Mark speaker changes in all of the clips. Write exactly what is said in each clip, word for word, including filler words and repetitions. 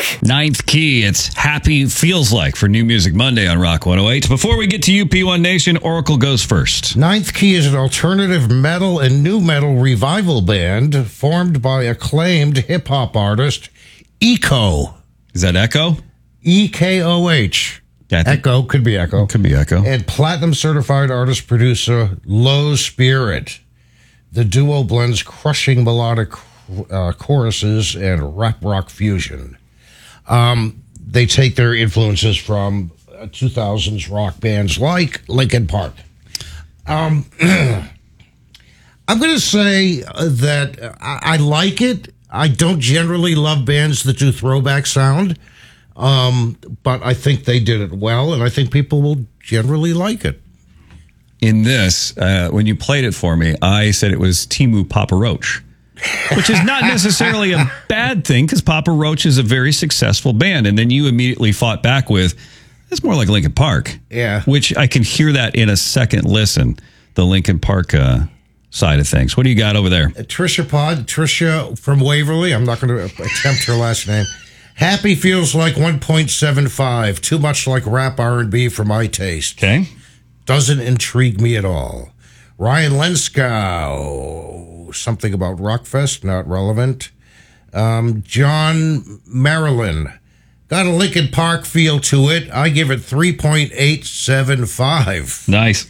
Speaker 1: week.
Speaker 2: Ninth Key, it's Happy Feels Like for New Music Monday on Rock one oh eight. Before we get to you, P one Nation, Oracle goes first.
Speaker 1: Ninth Key is an alternative metal and new metal revival band formed by acclaimed hip-hop artist Echo.
Speaker 2: Is that Echo?
Speaker 1: E K O H.
Speaker 2: Yeah,
Speaker 1: Echo, could be Echo.
Speaker 2: Could be Echo.
Speaker 1: And platinum-certified artist-producer Low Spirit. The duo blends crushing melodic uh, choruses and rap rock fusion. Um, they take their influences from uh, two thousands rock bands like Linkin Park. Um, I'm going to say that I, I like it. I don't generally love bands that do throwback sound, um, but I think they did it well, and I think people will generally like it.
Speaker 2: In this, uh, when you played it for me, I said it was Timu Papa Roach, which is not necessarily a bad thing because Papa Roach is a very successful band. And then you immediately fought back with, it's more like Linkin Park.
Speaker 1: Yeah.
Speaker 2: Which I can hear that in a second listen, the Linkin Park uh, side of things. What do you got over there?
Speaker 1: Uh, Trisha Pod, Trisha from Waverly. I'm not going to attempt her last name. Happy feels like one point seven five. Too much like rap R and B for my taste.
Speaker 2: Okay.
Speaker 1: Doesn't intrigue me at all. Ryan Lenskow, something about Rockfest, not relevant. Um, John Marilyn, got a Linkin Park feel to it. I give it three point eight seven five.
Speaker 2: Nice.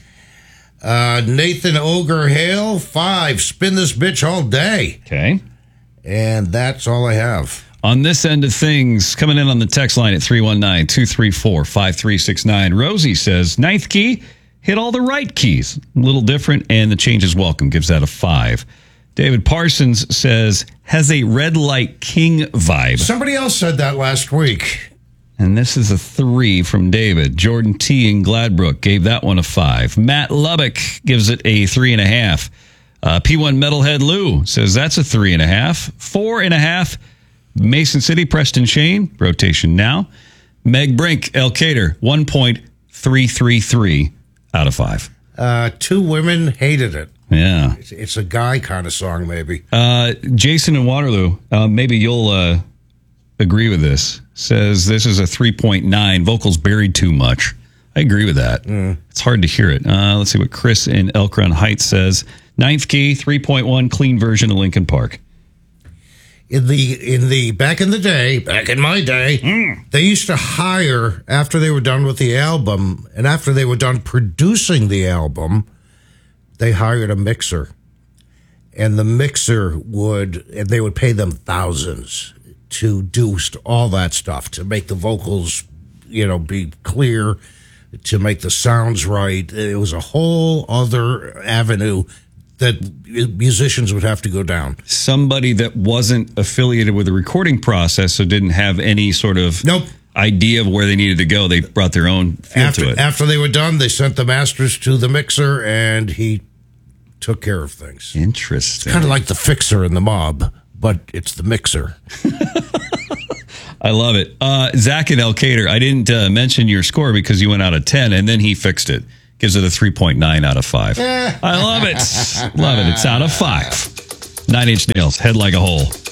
Speaker 1: Uh, Nathan Ogre Hale, five. Spin this bitch all day.
Speaker 2: Okay.
Speaker 1: And that's all I have.
Speaker 2: On this end of things, coming in on the text line at three one nine, two three four, five three six nine, Rosie says, ninth key, hit all the right keys. A little different, and the change is welcome. Gives that a five. David Parsons says, has a Red Light King vibe.
Speaker 1: Somebody else said that last week.
Speaker 2: And this is a three from David. Jordan T. in Gladbrook gave that one a five. Matt Lubbock gives it a three and a half. Uh, P one Metalhead Lou says that's a three and a half. Four and a half. Mason City, Preston Shane, rotation now. Meg Brink, El Cater, one point three three three out of five.
Speaker 1: Uh, two women hated it.
Speaker 2: Yeah.
Speaker 1: It's, it's a guy kind of song, maybe.
Speaker 2: Uh, Jason in Waterloo, uh, maybe you'll uh, agree with this, says this is a three point nine. Vocals buried too much. I agree with that. Mm. It's hard to hear it. Uh, let's see what Chris in Elk Run Heights says. Ninth key, three point one, clean version of Linkin Park.
Speaker 1: In the in the back in the day, back in my day, mm. they used to hire after they were done with the album and after they were done producing the album, they hired a mixer. And the mixer would and they would pay them thousands to do all that stuff, to make the vocals, you know, be clear, to make the sounds right. It was a whole other avenue that musicians would have to go down.
Speaker 2: Somebody that wasn't affiliated with the recording process, so didn't have any sort of
Speaker 1: nope.
Speaker 2: idea of where they needed to go. They brought their own feel
Speaker 1: after,
Speaker 2: to it.
Speaker 1: After they were done, they sent the masters to the mixer, and he took care of things.
Speaker 2: Interesting.
Speaker 1: It's kind of like the fixer in the mob, but it's the mixer.
Speaker 2: I love it. Uh, Zach and El Cater, I didn't uh, mention your score because you went out of ten, and then he fixed it. Gives it a three point nine out of five. I love it. Love it. It's out of five. Nine Inch Nails, Head Like a Hole.